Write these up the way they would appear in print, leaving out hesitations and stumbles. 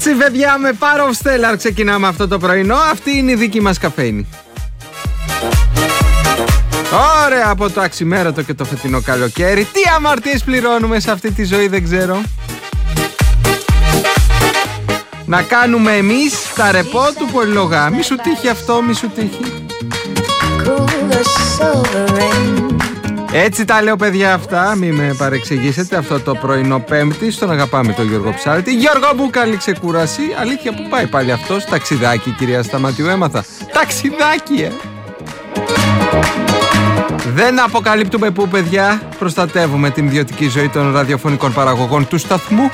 Έτσι παιδιά, με Power of Stellar ξεκινάμε αυτό το πρωινό. Αυτή είναι η δική μας καφέινη. Ωραία από το αξιμέρωτο και το φετινό καλοκαίρι. Τι αμαρτίες πληρώνουμε σε αυτή τη ζωή δεν ξέρω. Να κάνουμε εμείς τα ρεπό του πολυλογά. Μη σου τύχει αυτό, μη σου τύχει. Έτσι τα λέω παιδιά αυτά, μη με παρεξηγήσετε. Αυτό το πρωινό Πέμπτη στον αγαπάμε τον Γιώργο Ψάλτη. Γιώργο μου, καλή ξεκούραση. Αλήθεια, που πάει πάλι αυτός? Ταξιδάκι κυρία Σταματιού έμαθα. Ταξιδάκι Δεν αποκαλύπτουμε που παιδιά. Προστατεύουμε την ιδιωτική ζωή των ραδιοφωνικών παραγωγών του σταθμού.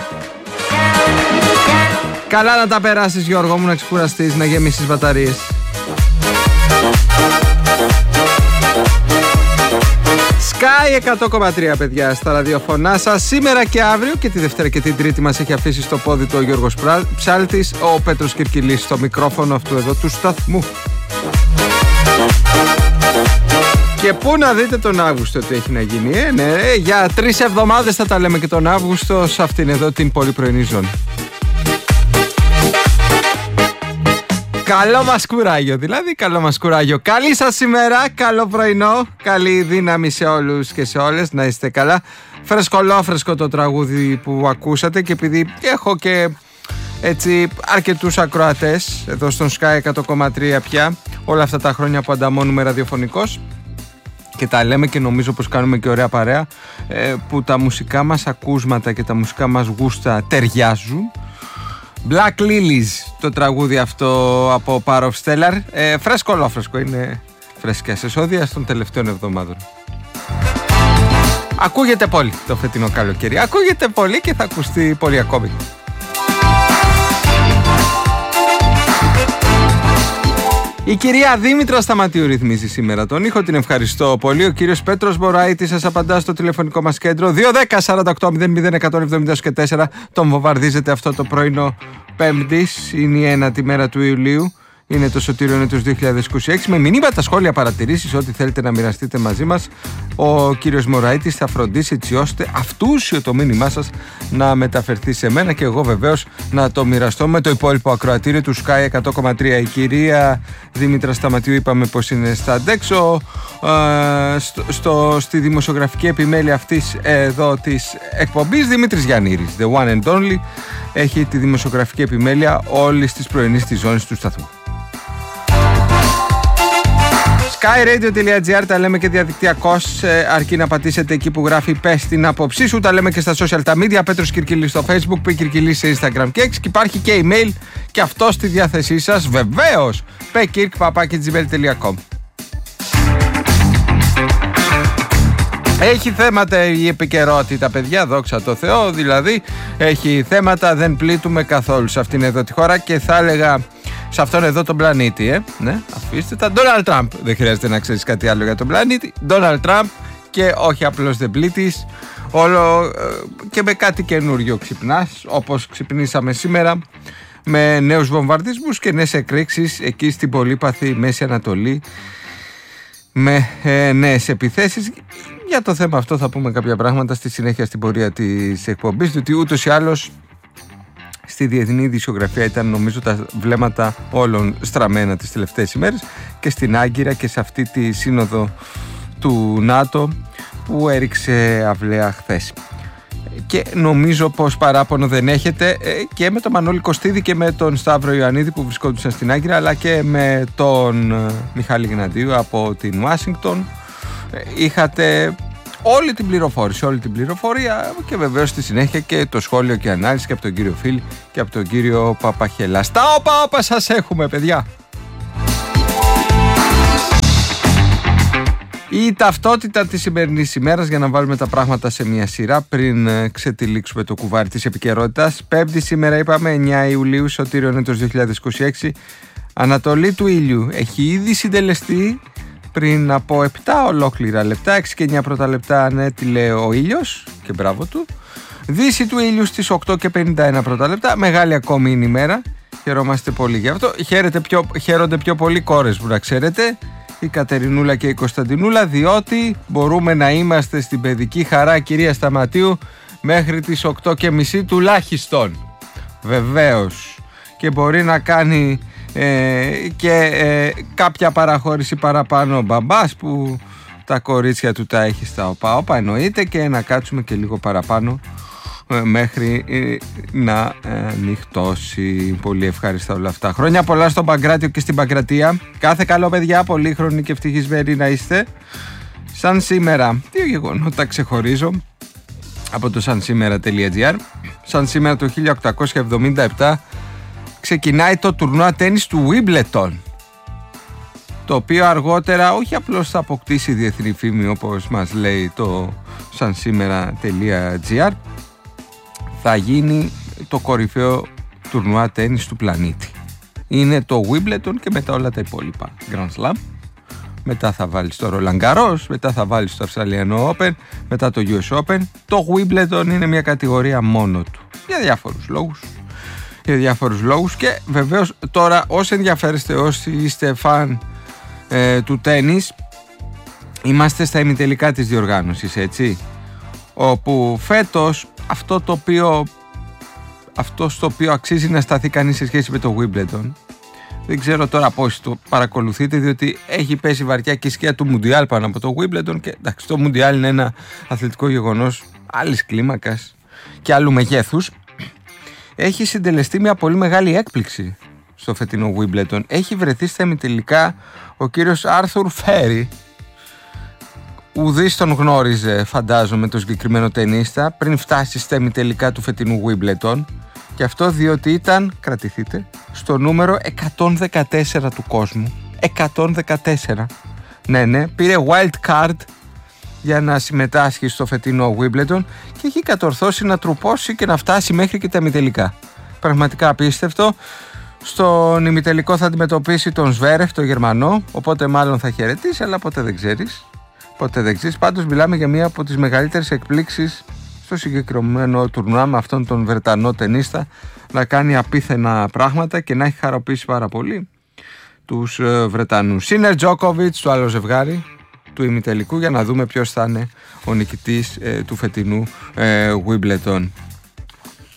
Καλά να τα περάσεις Γιώργο μου, να ξεκουραστείς, να γεμίσεις μπαταρίες. Sky 100,3 παιδιά στα ραδιοφωνά σας. Σήμερα και αύριο και τη Δευτέρα και την Τρίτη μας έχει αφήσει στο πόδι του ο Γιώργος Ψάλτης, ο Πέτρος Κυρκυλής στο μικρόφωνο αυτού εδώ του σταθμού. Και πού να δείτε τον Αύγουστο τι έχει να γίνει, ναι, για 3 εβδομάδες θα τα λέμε και τον Αύγουστο σε αυτήν εδώ την πολύ πρωινή ζώνη. Καλό μας κουράγιο, δηλαδή καλό μας κουράγιο. Καλή σας ημέρα, καλό πρωινό, καλή δύναμη σε όλους και σε όλες, να είστε καλά. Φρεσκολόφρεσκο το τραγούδι που ακούσατε και επειδή έχω και έτσι αρκετούς ακροατές εδώ στον Sky 100,3 πια όλα αυτά τα χρόνια που ανταμώνουμε ραδιοφωνικός και τα λέμε και νομίζω πως κάνουμε και ωραία παρέα, που τα μουσικά μας ακούσματα και τα μουσικά μας γούστα ταιριάζουν. Black Lilies το τραγούδι αυτό από Power of Stellar, φρέσκο, είναι φρέσκιας εσόδια των τελευταίων εβδομάδων. Ακούγεται πολύ το φετινό καλοκαίρι, ακούγεται πολύ και θα ακουστεί πολύ ακόμη. Η κυρία Δήμητρα Σταματίου ρυθμίζει σήμερα τον ήχο, την ευχαριστώ πολύ. Ο κύριος Πέτρος Μποραϊτής σας απαντά στο τηλεφωνικό μας κέντρο 210-48-00-174. Τον βομβαρδίζετε αυτό το πρωινό Πέμπτης, είναι η 1η μέρα του Ιουλίου. Είναι το Σωτήριο έτος 2026. Με μηνύματα, σχόλια, παρατηρήσεις, ό,τι θέλετε να μοιραστείτε μαζί μας, ο κύριος Μωραΐτης θα φροντίσει έτσι ώστε αυτούσιο το μήνυμά σας να μεταφερθεί σε μένα και εγώ βεβαίως να το μοιραστώ με το υπόλοιπο ακροατήριο του Sky 100,3. Η κυρία Δήμητρα Σταματιού είπαμε πως είναι στα αντέξω. Στη δημοσιογραφική επιμέλεια αυτής εδώ της εκπομπής, Δημήτρης Γιαννήρης, the one and only, έχει τη δημοσιογραφική επιμέλεια όλης της πρωινής της ζώνης του σταθμού. skyradio.gr, τα λέμε και διαδικτυακώς, αρκεί να πατήσετε εκεί που γράφει πες την άποψή σου. Τα λέμε και στα social τα media, Πέτρος Κυρκυλής στο Facebook, Π Κυρκυλής σε Instagram και X, και υπάρχει και email και αυτό στη διάθεσή σας βεβαίως, pkirk@gmail.com. Έχει θέματα η επικαιρότητα παιδιά, δόξα τω Θεώ, δηλαδή έχει θέματα, δεν πλήττουμε καθόλου σε αυτήν εδώ τη χώρα και θα έλεγα σε αυτόν εδώ τον πλανήτη, ναι, αφήστε τα. Ντόναλντ Τραμπ, δεν χρειάζεται να ξέρεις κάτι άλλο για τον πλανήτη. Ντόναλντ Τραμπ και όχι απλώς δεν πλήττεις, όλο και με κάτι καινούριο ξυπνάς, όπως ξυπνήσαμε σήμερα, με νέους βομβαρδισμούς και νέες εκρήξεις εκεί στην πολύπαθη Μέση Ανατολή, με νέες επιθέσεις. Για το θέμα αυτό θα πούμε κάποια πράγματα στη συνέχεια στην πορεία της εκπομπής, διότι ούτως ή άλλως στη διεθνή ειδησιογραφία ήταν νομίζω τα βλέμματα όλων στραμμένα τις τελευταίες ημέρες και στην Άγκυρα και σε αυτή τη σύνοδο του ΝΑΤΟ που έριξε αυλαία χθες. Και νομίζω πως παράπονο δεν έχετε και με τον Μανώλη Κωστίδη και με τον Σταύρο Ιωαννίδη που βρισκόντουσαν στην Άγκυρα, αλλά και με τον Μιχάλη Γναντίου από την Ουάσιγκτον. Είχατε όλη την πληροφορία και βεβαίως στη συνέχεια και το σχόλιο και ανάλυση και από τον κύριο Φίλη και από τον κύριο Παπαχελά. Στα όπα σας έχουμε παιδιά. Η ταυτότητα της σημερινής ημέρας, για να βάλουμε τα πράγματα σε μια σειρά πριν ξετυλίξουμε το κουβάρι της επικαιρότητας. Πέμπτη σήμερα είπαμε, 9 Ιουλίου, Σωτήριον έτος 2026. Ανατολή του ήλιου έχει ήδη συντελεστεί πριν από 7 ολόκληρα λεπτά, 6 και 9 πρώτα λεπτά ανέτειλε ο ήλιος και μπράβο του. Δύση του ήλιου στις 8 και 51 πρώτα λεπτά, μεγάλη ακόμη είναι η μέρα, χαιρόμαστε πολύ γι' αυτό. Χαίρονται πιο πολύ κόρες μου, να ξέρετε, η Κατερινούλα και η Κωνσταντινούλα, διότι μπορούμε να είμαστε στην παιδική χαρά κυρία Σταματίου μέχρι τις 8.30 τουλάχιστον. Βεβαίως. και μπορεί να κάνει και κάποια παραχώρηση παραπάνω ο μπαμπάς που τα κορίτσια του τα έχει στα όπα εννοείται, και να κάτσουμε και λίγο παραπάνω μέχρι να νυχτώσει. Πολύ ευχάριστα όλα αυτά. Χρόνια πολλά στον Παγκράτιο και στην Παγκρατία. Κάθε καλό, παιδιά, πολύχρονοι και ευτυχισμένοι να είστε. Σαν σήμερα, δύο γεγονότα ξεχωρίζω από το sansimera.gr. Σαν σήμερα το 1877 ξεκινάει το τουρνουά τένις του Wimbledon, το οποίο αργότερα όχι απλώς θα αποκτήσει διεθνή φήμη όπως μας λέει το sansimera.gr, θα γίνει το κορυφαίο τουρνουά τένις του πλανήτη. Είναι το Wimbledon και μετά όλα τα υπόλοιπα Grand Slam. Μετά θα βάλεις το Roland Garros, μετά θα βάλεις το Australian Open, μετά το US Open. Το Wimbledon είναι μια κατηγορία μόνο του, για διάφορους λόγους. Και βεβαίως τώρα, όσοι ενδιαφέρεστε, όσοι είστε φαν του τένις, είμαστε στα ημιτελικά της διοργάνωσης, έτσι, όπου φέτος αυτό στο οποίο αξίζει να σταθεί κανείς σε σχέση με το Wimbledon, δεν ξέρω τώρα πώς το παρακολουθείτε, διότι έχει πέσει βαριά και η σκιά του Μουντιάλ πάνω από το Wimbledon, και εντάξει, το Μουντιάλ είναι ένα αθλητικό γεγονός άλλης κλίμακας και άλλου μεγέθους. Έχει συντελεστεί μια πολύ μεγάλη έκπληξη στο φετινό Wimbledon. Έχει βρεθεί στα ημιτελικά ο κύριος Άρθουρ Φέρι. Ουδής τον γνώριζε, φαντάζομαι, το συγκεκριμένο τενίστα πριν φτάσει στα ημιτελικά του φετινού Wimbledon. Και αυτό διότι ήταν, κρατηθείτε, στο νούμερο 114 του κόσμου. 114. Ναι, πήρε wild card για να συμμετάσχει στο φετινό Wimbledon και έχει κατορθώσει να τρουπώσει και να φτάσει μέχρι και τα ημιτελικά. Πραγματικά απίστευτο. Στον ημιτελικό θα αντιμετωπίσει τον Σβέρεφ, τον Γερμανό, οπότε μάλλον θα χαιρετήσει, αλλά ποτέ δεν ξέρεις. Πάντως μιλάμε για μία από τις μεγαλύτερες εκπλήξεις στο συγκεκριμένο τουρνουά, με αυτόν τον Βρετανό τενίστα να κάνει απίθανα πράγματα και να έχει χαροποιήσει πάρα πολύ τους Βρετανούς. Σίνερ Τζόκοβιτς, το άλλο ζευγάρι του ημιτελικού, για να δούμε ποιος θα είναι ο νικητής του φετινού Wimbledon.